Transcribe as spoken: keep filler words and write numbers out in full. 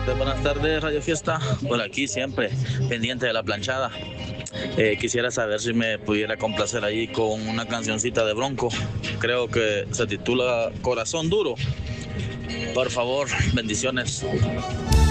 Pues buenas tardes, Radio Fiesta. Por aquí siempre, pendiente de la planchada. Eh, quisiera saber si me pudiera complacer ahí con una cancioncita de Bronco. Creo que se titula Corazón Duro. Por favor, bendiciones.